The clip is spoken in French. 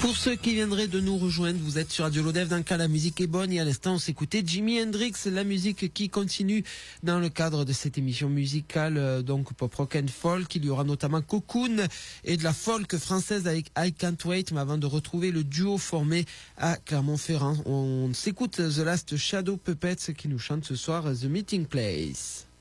Pour ceux qui viendraient de nous rejoindre, vous êtes sur Radio Lodève, dans le cas la musique est bonne, et à l'instant on s'écoutait Jimi Hendrix, la musique qui continue dans le cadre de cette émission musicale, donc pop rock and folk. Il y aura notamment Cocoon et de la folk française avec I Can't Wait, mais avant de retrouver le duo formé à Clermont-Ferrand, on s'écoute The Last Shadow Puppets qui nous chante ce soir The Meeting Place.